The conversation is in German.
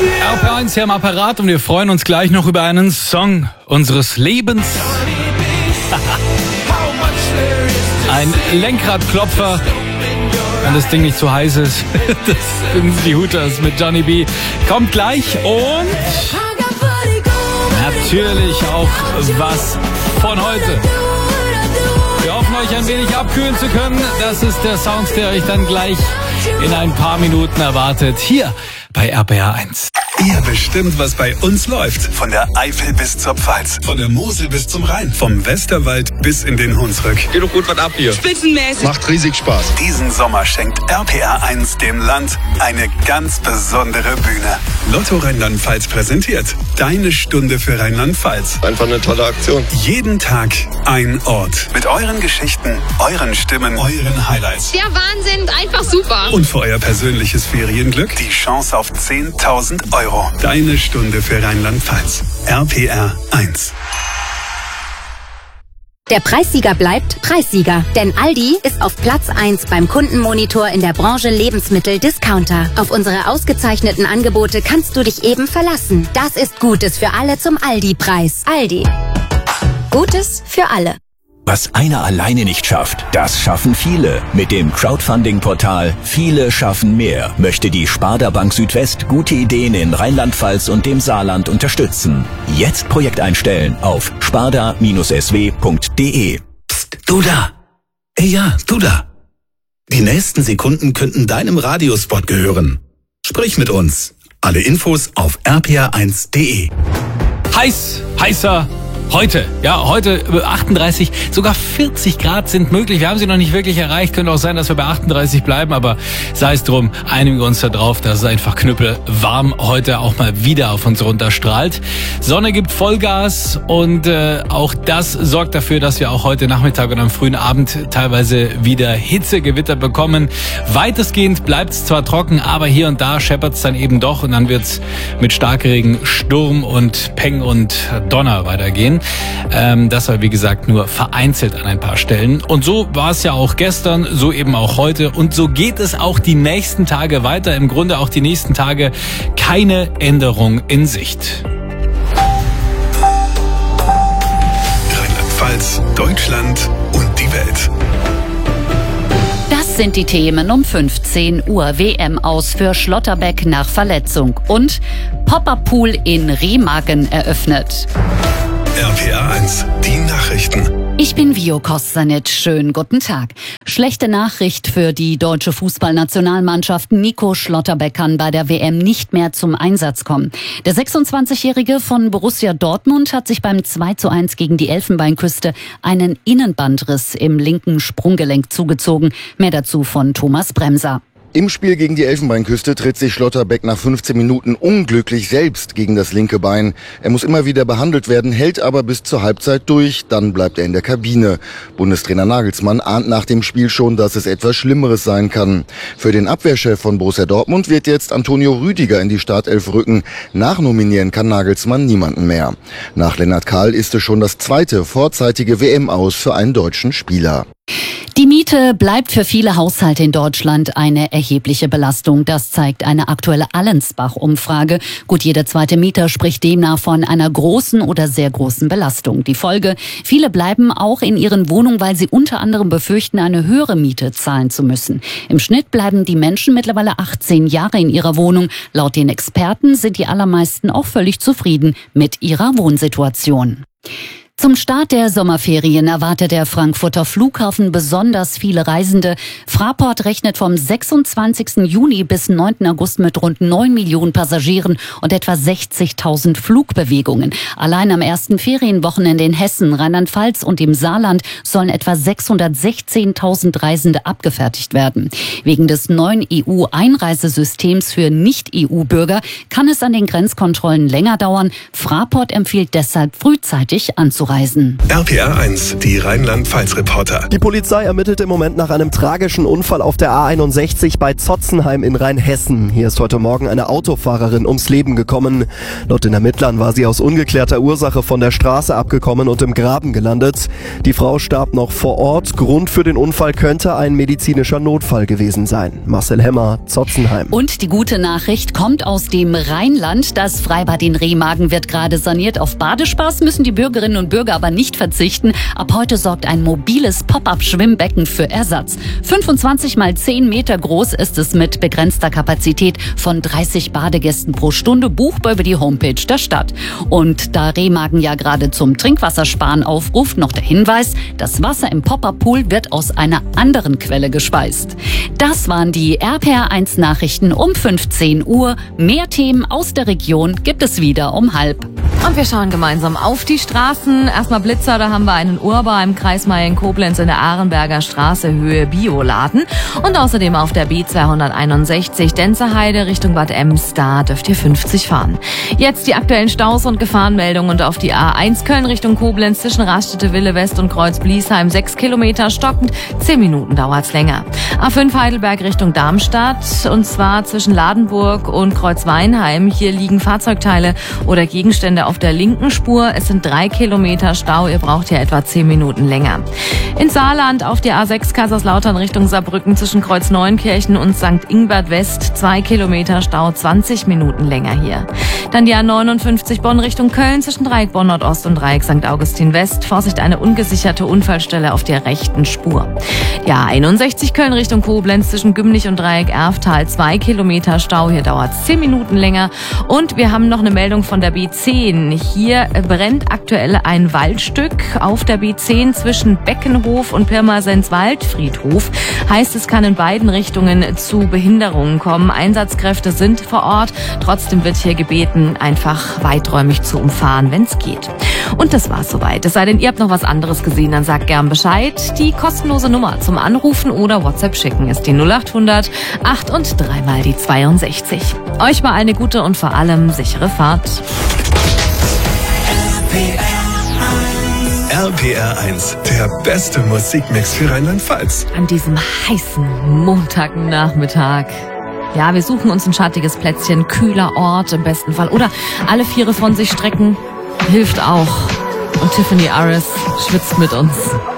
RP1 hier am Apparat und wir freuen uns gleich noch über einen Song unseres Lebens. Ein Lenkradklopfer, wenn das Ding nicht zu heiß ist. Das sind die Hooters mit Johnny B. Kommt gleich und natürlich auch was von heute. Wir hoffen, euch ein wenig abkühlen zu können. Das ist der Sound, der euch dann gleich in ein paar Minuten erwartet. Hier bei RPA 1. Ihr bestimmt, was bei uns läuft. Von der Eifel bis zur Pfalz. Von der Mosel bis zum Rhein. Vom Westerwald bis in den Hunsrück. Geht doch gut was ab hier. Spitzenmäßig. Macht riesig Spaß. Diesen Sommer schenkt RPA 1 dem Land eine ganz besondere Bühne. Lotto Rheinland-Pfalz präsentiert Deine Stunde für Rheinland-Pfalz. Einfach eine tolle Aktion. Jeden Tag ein Ort. Mit euren Geschichten, euren Stimmen, euren Highlights. Der Wahnsinn, einfach super. Und für euer persönliches Ferienglück die Chance auf 10.000 Euro. Deine Stunde für Rheinland-Pfalz. RPR 1. Der Preissieger bleibt Preissieger, denn Aldi ist auf Platz 1 beim Kundenmonitor in der Branche Lebensmittel-Discounter. Auf unsere ausgezeichneten Angebote kannst du dich eben verlassen. Das ist Gutes für alle zum Aldi-Preis. Aldi. Gutes für alle. Was einer alleine nicht schafft, das schaffen viele. Mit dem Crowdfunding-Portal Viele schaffen mehr möchte die Sparda Bank Südwest gute Ideen in Rheinland-Pfalz und dem Saarland unterstützen. Jetzt Projekt einstellen auf sparda-sw.de. Psst, du da! Ja, du da! Die nächsten Sekunden könnten deinem Radiospot gehören. Sprich mit uns. Alle Infos auf rpa1.de. Heißer. Heute 38, sogar 40 Grad sind möglich. Wir haben sie noch nicht wirklich erreicht. Könnte auch sein, dass wir bei 38 bleiben, aber sei es drum, einigen wir uns da drauf, dass es einfach knüppelwarm heute auch mal wieder auf uns runterstrahlt. Sonne gibt Vollgas und auch das sorgt dafür, dass wir auch heute Nachmittag und am frühen Abend teilweise wieder Hitzegewitter bekommen. Weitestgehend bleibt es zwar trocken, aber hier und da scheppert es dann eben doch und dann wird es mit Starkregen, Sturm und Peng und Donner weitergehen. Das war, wie gesagt, nur vereinzelt an ein paar Stellen. Und so war es ja auch gestern, so eben auch heute. Und so geht es auch die nächsten Tage weiter. Im Grunde auch die nächsten Tage keine Änderung in Sicht. Rheinland-Pfalz, Deutschland und die Welt. Das sind die Themen um 15 Uhr. WM aus für Schlotterbeck nach Verletzung. Und Pop-Up-Pool in Remagen eröffnet. RPA 1, die Nachrichten. Ich bin Vio Kostanic. Schönen guten Tag. Schlechte Nachricht für die deutsche Fußballnationalmannschaft. Nico Schlotterbeck kann bei der WM nicht mehr zum Einsatz kommen. Der 26-Jährige von Borussia Dortmund hat sich beim 2:1 gegen die Elfenbeinküste einen Innenbandriss im linken Sprunggelenk zugezogen. Mehr dazu von Thomas Bremser. Im Spiel gegen die Elfenbeinküste tritt sich Schlotterbeck nach 15 Minuten unglücklich selbst gegen das linke Bein. Er muss immer wieder behandelt werden, hält aber bis zur Halbzeit durch. Dann bleibt er in der Kabine. Bundestrainer Nagelsmann ahnt nach dem Spiel schon, dass es etwas Schlimmeres sein kann. Für den Abwehrchef von Borussia Dortmund wird jetzt Antonio Rüdiger in die Startelf rücken. Nachnominieren kann Nagelsmann niemanden mehr. Nach Lennart Kahl ist es schon das zweite vorzeitige WM-Aus für einen deutschen Spieler. Die Miete bleibt für viele Haushalte in Deutschland eine erhebliche Belastung. Das zeigt eine aktuelle Allensbach-Umfrage. Gut jeder zweite Mieter spricht demnach von einer großen oder sehr großen Belastung. Die Folge: Viele bleiben auch in ihren Wohnungen, weil sie unter anderem befürchten, eine höhere Miete zahlen zu müssen. Im Schnitt bleiben die Menschen mittlerweile 18 Jahre in ihrer Wohnung. Laut den Experten sind die allermeisten auch völlig zufrieden mit ihrer Wohnsituation. Zum Start der Sommerferien erwartet der Frankfurter Flughafen besonders viele Reisende. Fraport rechnet vom 26. Juni bis 9. August mit rund 9 Millionen Passagieren und etwa 60.000 Flugbewegungen. Allein am ersten Ferienwochenende in Hessen, Rheinland-Pfalz und im Saarland sollen etwa 616.000 Reisende abgefertigt werden. Wegen des neuen EU-Einreisesystems für Nicht-EU-Bürger kann es an den Grenzkontrollen länger dauern. Fraport empfiehlt deshalb frühzeitig anzureisen. abzureisen. RPR 1, die Rheinland-Pfalz-Reporter. Die Polizei ermittelt im Moment nach einem tragischen Unfall auf der A61 bei Zotzenheim in Rheinhessen. Hier ist heute Morgen eine Autofahrerin ums Leben gekommen. Laut den Ermittlern war sie aus ungeklärter Ursache von der Straße abgekommen und im Graben gelandet. Die Frau starb noch vor Ort. Grund für den Unfall könnte ein medizinischer Notfall gewesen sein. Marcel Hemmer, Zotzenheim. Und die gute Nachricht kommt aus dem Rheinland. Das Freibad in Remagen wird gerade saniert. Auf Badespaß müssen die Bürgerinnen und Bürger aber nicht verzichten. Ab heute sorgt ein mobiles Pop-up-Schwimmbecken für Ersatz. 25 mal 10 Meter groß ist es mit begrenzter Kapazität von 30 Badegästen pro Stunde. Buchbar über die Homepage der Stadt. Und da Remagen ja gerade zum Trinkwassersparen aufruft, noch der Hinweis, das Wasser im Pop-up-Pool wird aus einer anderen Quelle gespeist. Das waren die RPR1 Nachrichten um 15 Uhr. Mehr Themen aus der Region gibt es wieder um 12:30. Und wir schauen gemeinsam auf die Straßen. Erstmal Blitzer, da haben wir einen Urbar im Kreis Mayen-Koblenz in der Ahrenberger Straße Höhe Bioladen. Und außerdem auf der B261 Denzerheide Richtung Bad Ems, da dürft ihr 50 fahren. Jetzt die aktuellen Staus und Gefahrenmeldungen und auf die A1 Köln Richtung Koblenz zwischen Raststätte Wille West und Kreuz Bliesheim 6 Kilometer stockend, 10 Minuten dauert's länger. A5 Heidelberg Richtung Darmstadt und zwar zwischen Ladenburg und Kreuz Weinheim. Hier liegen Fahrzeugteile oder Gegenstände auf der linken Spur. Es sind 3 Kilometer Stau. Ihr braucht hier etwa 10 Minuten länger. In Saarland auf der A6 Kaiserslautern Richtung Saarbrücken zwischen Kreuz Neunkirchen und St. Ingbert West 2 Kilometer Stau, 20 Minuten länger hier. Dann die A59 Bonn Richtung Köln zwischen Dreieck Bonn Nordost und Dreieck St. Augustin West. Vorsicht, eine ungesicherte Unfallstelle auf der rechten Spur. Ja, 61 Köln Richtung Koblenz zwischen Gümlich und Dreieck Erftal 2 Kilometer Stau. Hier dauert es 10 Minuten länger. Und wir haben noch eine Meldung von der B10. Hier brennt aktuell ein Waldstück auf der B10 zwischen Beckenhof und Pirmasens Waldfriedhof. Heißt, es kann in beiden Richtungen zu Behinderungen kommen. Einsatzkräfte sind vor Ort. Trotzdem wird hier gebeten, einfach weiträumig zu umfahren, wenn es geht. Und das war's soweit. Es sei denn, ihr habt noch was anderes gesehen, dann sagt gern Bescheid. Die kostenlose Nummer zum Anrufen oder WhatsApp schicken ist die 0800 8 und 3 mal die 62. Euch mal eine gute und vor allem sichere Fahrt. RPR 1, der beste Musikmix für Rheinland-Pfalz. An diesem heißen Montagnachmittag. Ja, wir suchen uns ein schattiges Plätzchen, kühler Ort im besten Fall. Oder alle Viere von sich strecken, hilft auch. Und Tiffany Aris schwitzt mit uns.